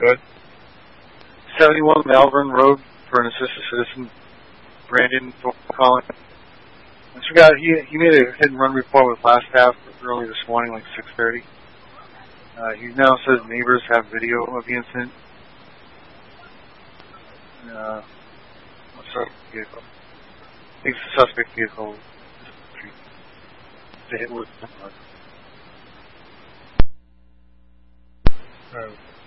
Good. 71 Malvern Road for an assisted citizen, Brandon calling. I forgot, he made a hit and run report with last half early this morning, like 6:30. He now says neighbors have video of the incident. Suspect vehicle. I think it's the suspect vehicle. The hit was.